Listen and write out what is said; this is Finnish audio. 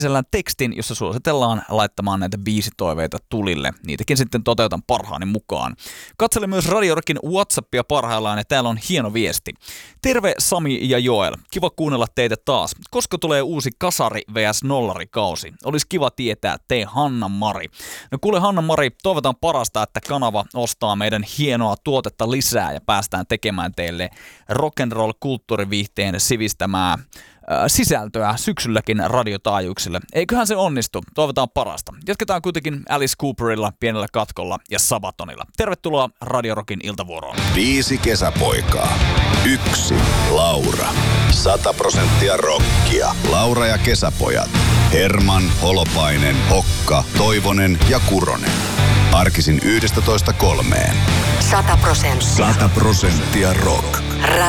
tekstin, jossa suositellaan laittamaan näitä biisitoiveita tulille. Niitäkin sitten toteutan parhaani mukaan. Katsele myös Radio Rockin WhatsAppia parhaillaan ja täällä on hieno viesti. Terve Sami ja Joel. Kiva kuunnella teitä taas. Koska tulee uusi kasari vs. nollarikausi? Olisi kiva tietää, te Hanna-Mari. No kuule Hanna-Mari, toivotaan parasta, että kanava ostaa meidän hienoa tuotetta lisää ja päästään tekemään teille rock'n'roll kulttuuriviihteen sivistämää sisältöä syksylläkin radiotaajuuksille. Eiköhän se onnistu. Toivotaan parasta. Jatketaan kuitenkin Alice Cooperilla, pienellä katkolla ja Sabatonilla. Tervetuloa Radio Rockin iltavuoroon. 5 kesäpoikaa. 1 Laura. 100% rockia. Laura ja kesäpojat. Herman, Holopainen, Hokka, Toivonen ja Kuronen. Arkisin 11.3. 100%. 100% rock.